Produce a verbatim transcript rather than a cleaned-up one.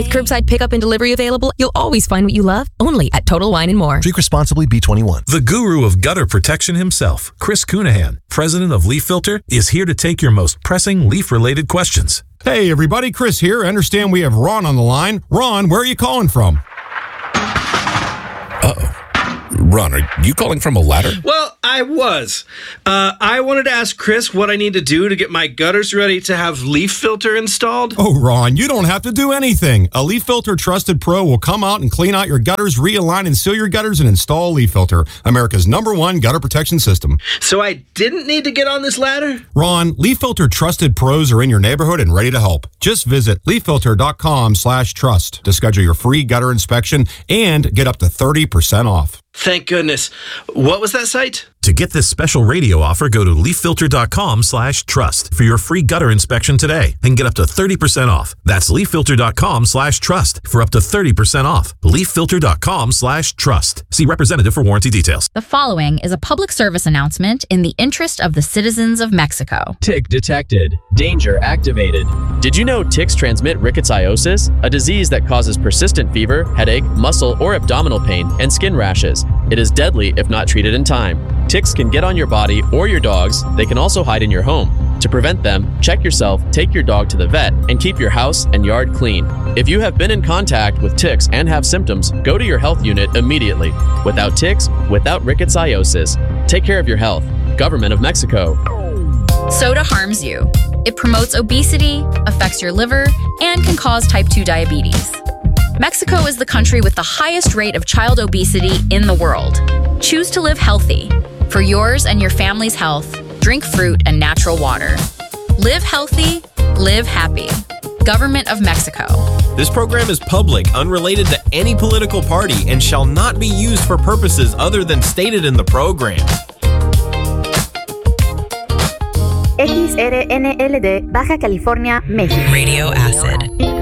With curbside pickup and delivery available, you'll always find what you love, only at Total Wine and More. Drink responsibly, B twenty-one. The guru of gutter protection himself, Chris Cunahan, president of Leaf Filter, is here to take your most pressing leaf-related questions. Hey everybody, Chris here. I understand we have Ron on the line. Ron, where are you calling from? Uh-oh. Ron, are you calling from a ladder? Well, I was. Uh, I wanted to ask Chris what I need to do to get my gutters ready to have Leaf Filter installed. Oh, Ron, you don't have to do anything. A Leaf Filter Trusted Pro will come out and clean out your gutters, realign and seal your gutters, and install Leaf Filter, America's number one gutter protection system. So I didn't need to get on this ladder? Ron, Leaf Filter Trusted Pros are in your neighborhood and ready to help. Just visit leaffilter.com slash trust to schedule your free gutter inspection and get up to thirty percent off. Thank goodness. What was that site? To get this special radio offer, go to leaffilter.com slash trust for your free gutter inspection today and get up to thirty percent off. That's leaffilter.com slash trust for up to thirty percent off. leaffilter.com slash trust. See representative for warranty details. The following is a public service announcement in the interest of the citizens of Mexico. Tick detected. Danger activated. Did you know ticks transmit rickettsiosis, a disease that causes persistent fever, headache, muscle or abdominal pain, and skin rashes? It is deadly if not treated in time. Ticks can get on your body or your dog's. They can also hide in your home. To prevent them, check yourself, take your dog to the vet, and keep your house and yard clean. If you have been in contact with ticks and have symptoms, go to your health unit immediately. Without ticks, without rickettsiosis. Take care of your health. Government of Mexico. Soda harms you. It promotes obesity, affects your liver, and can cause type two diabetes. Mexico is the country with the highest rate of child obesity in the world. Choose to live healthy. For yours and your family's health, drink fruit and natural water. Live healthy, live happy. Government of Mexico. This program is public, unrelated to any political party, and shall not be used for purposes other than stated in the program. X R N L D, Baja California, México. Radio Acid.